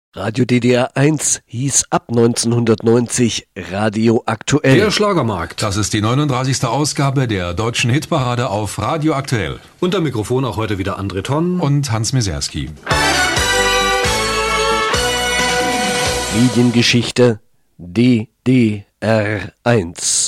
Radio DDR 1 hieß ab 1990 Radio Aktuell. Der Schlagermarkt. Das ist die 39. Ausgabe der deutschen Hitparade auf Radio Aktuell. Unter Mikrofon auch heute wieder André Tonn und Hans Meserski. Mediengeschichte DDR 1.